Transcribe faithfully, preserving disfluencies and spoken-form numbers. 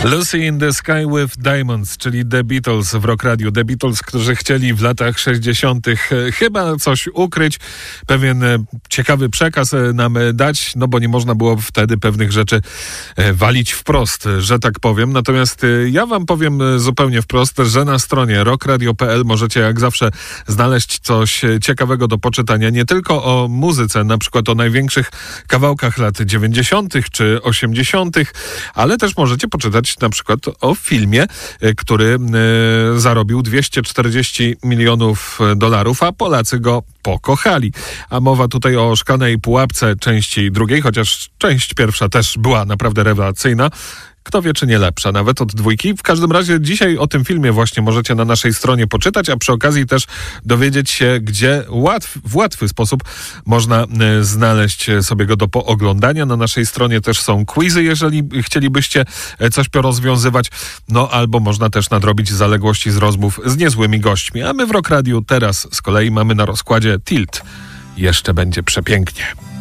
Lucy in the Sky with Diamonds, czyli The Beatles w Rock Radio. The Beatles, którzy chcieli w latach sześćdziesiątych chyba coś ukryć, pewien ciekawy przekaz nam dać, no bo nie można było wtedy pewnych rzeczy walić wprost, że tak powiem. Natomiast ja wam powiem zupełnie wprost, że na stronie rock radio kropka p l możecie jak zawsze znaleźć coś ciekawego do poczytania. Nie tylko o muzyce, na przykład o największych kawałkach lat dziewięćdziesiątych czy osiemdziesiątych, ale też możecie poczytać na przykład o filmie, który y, zarobił dwieście czterdzieści milionów dolarów, a Polacy go pokochali. A mowa tutaj o Szklanej Pułapce części drugiej, chociaż część pierwsza też była naprawdę rewelacyjna. Kto wie, czy nie lepsza, nawet od dwójki. W każdym razie dzisiaj o tym filmie właśnie możecie na naszej stronie poczytać, a przy okazji też dowiedzieć się, gdzie łatw, w łatwy sposób można y, znaleźć sobie go do pooglądania. Na naszej stronie też są quizy, jeżeli chcielibyście coś porozwiązywać. No albo można też nadrobić zaległości z rozmów z niezłymi gośćmi. A my w Rock Radiu teraz z kolei mamy na rozkładzie Tilt. Jeszcze będzie przepięknie.